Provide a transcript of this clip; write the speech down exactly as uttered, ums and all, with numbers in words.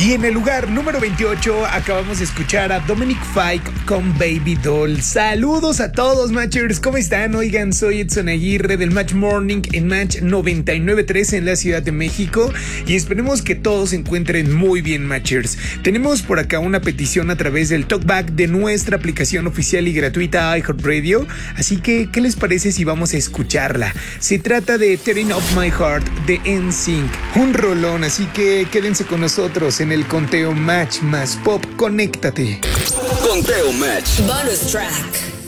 Y en el lugar número veintiocho acabamos de escuchar a Dominic Fike con Baby Doll. Saludos a todos, Matchers, ¿cómo están? Oigan, soy Edson Aguirre del Match Morning en Match noventa y nueve punto tres en la Ciudad de México y esperemos que todos se encuentren muy bien, Matchers. Tenemos por acá una petición a través del talkback de nuestra aplicación oficial y gratuita iHeartRadio, así que ¿qué les parece si vamos a escucharla? Se trata de Tearing Up My Heart de N Sync, un rolón, así que quédense con nosotros en el conteo Match más Pop. Conéctate. Conteo Match. Bonus track.